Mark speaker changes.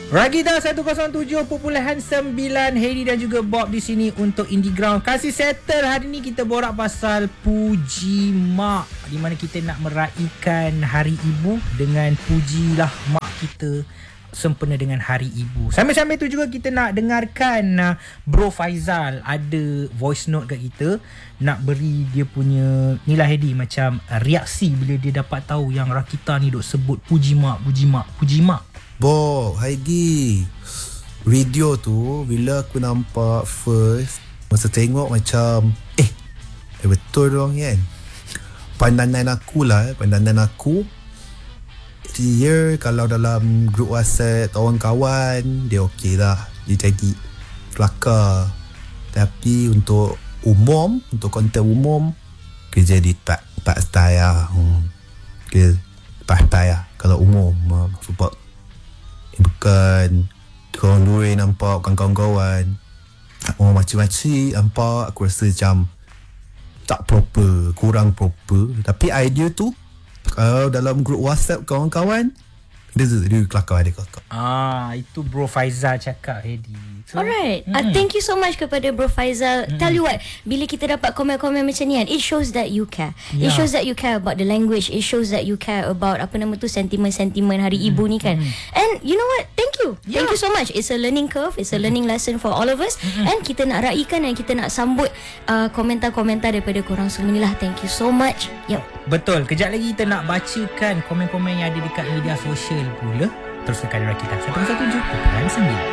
Speaker 1: Ragita 107.9 Heidi dan juga Bob di sini untuk Indie Ground. Kasih settle. Hari ni kita borak pasal puji mak, di mana kita nak meraihkan Hari Ibu dengan pujilah mak kita sempena dengan Hari Ibu. Sambil-sambil tu juga kita nak dengarkan Bro Faizal ada voice note kat kita, nak beri dia punya inilah Heidi, macam reaksi bila dia dapat tahu yang Rakita ni duk sebut puji mak, puji mak, puji mak.
Speaker 2: Bo, Heidi, video tu bila aku nampak first, masa tengok macam betul dong kan. Pandangan aku dia kalau dalam grup WhatsApp kawan-kawan dia okey lah, dia jadi kelakar. Tapi untuk umum, untuk konten umum, dia jadi tak style lah. Dia tak style lah kalau umum. Sebab bukan korang dua nampak kawan-kawan macam-macam nampak, aku rasa macam tak proper, kurang proper. Tapi idea tu kalau dalam grup WhatsApp kawan-kawan, dia kelakar.
Speaker 1: Itu Bro Faizal cakap, Heidi.
Speaker 3: Alright. Thank you so much kepada Bro Faizal. Tell you what, bila kita dapat komen-komen macam ni kan, it shows that you care. It shows that you care about the language. It shows that you care about sentimen-sentimen Hari Ibu ni kan. And you know what? Thank you. Thank you so much. It's a learning curve. It's a learning lesson for all of us. And kita nak raikan dan kita nak sambut komentar-komentar daripada korang semua ni lah. Thank you so much. Yep.
Speaker 1: Betul. Kejap lagi kita nak bacakan komen-komen yang ada dekat media sosial pula. Terus tekan Rakita 107.9.